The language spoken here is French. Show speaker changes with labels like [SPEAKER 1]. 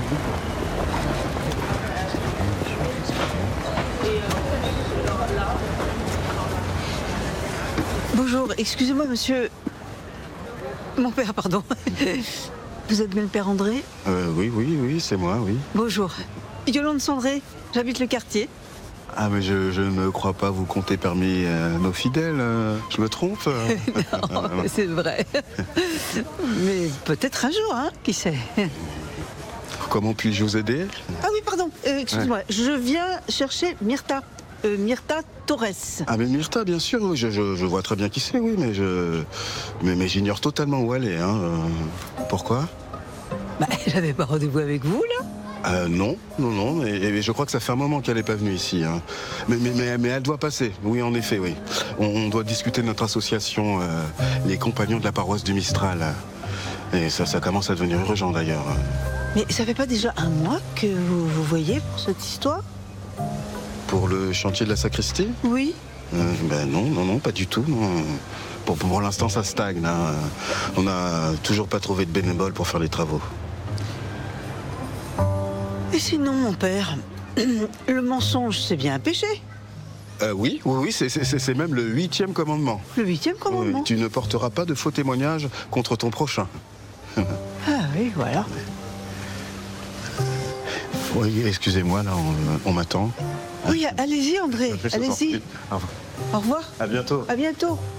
[SPEAKER 1] Bonjour, excusez-moi, monsieur. Mon père, pardon. Vous êtes bien le père André?
[SPEAKER 2] Oui, c'est moi, oui.
[SPEAKER 1] Bonjour. Yolande Sandré, j'habite le quartier.
[SPEAKER 2] Ah, mais je ne crois pas vous compter parmi nos fidèles. Je me trompe?
[SPEAKER 1] Non, mais c'est vrai. Mais peut-être un jour, hein, qui sait?
[SPEAKER 2] Comment puis-je vous aider?
[SPEAKER 1] Ah oui, pardon, excusez-moi. Je viens chercher Myrta. Myrta Torres.
[SPEAKER 2] Ah, mais Myrta, bien sûr, oui, je vois très bien qui c'est, oui, mais j'ignore totalement où elle est, hein. Pourquoi?
[SPEAKER 1] Bah, elle avait pas rendez-vous avec vous, là?
[SPEAKER 2] Non, et je crois que ça fait un moment qu'elle n'est pas venue ici, hein. Mais elle doit passer, oui, en effet, oui. On doit discuter de notre association, les compagnons de la paroisse du Mistral. Et ça commence à devenir urgent, d'ailleurs.
[SPEAKER 1] Mais ça fait pas déjà un mois que vous voyez pour cette histoire?
[SPEAKER 2] Pour le chantier de la sacristie?
[SPEAKER 1] Oui.
[SPEAKER 2] Non, pas du tout, non. Pour l'instant, ça stagne, hein. On n'a toujours pas trouvé de bénévoles pour faire les travaux.
[SPEAKER 1] Et sinon, mon père, le mensonge, c'est bien un péché.
[SPEAKER 2] Oui, c'est même le 8e commandement.
[SPEAKER 1] Le 8e commandement.
[SPEAKER 2] Oui, tu ne porteras pas de faux témoignages contre ton prochain.
[SPEAKER 1] Ah oui, voilà.
[SPEAKER 2] Oui, excusez-moi, là, on m'attend.
[SPEAKER 1] Oui, allez-y, André, allez-y.
[SPEAKER 2] Au revoir.
[SPEAKER 1] Au revoir.
[SPEAKER 2] À bientôt.
[SPEAKER 1] À bientôt.